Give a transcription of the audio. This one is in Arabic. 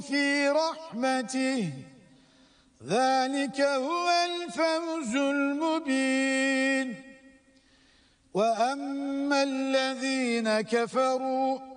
في رحمته ذلك هو الفوز المبين. وأما الذين كفروا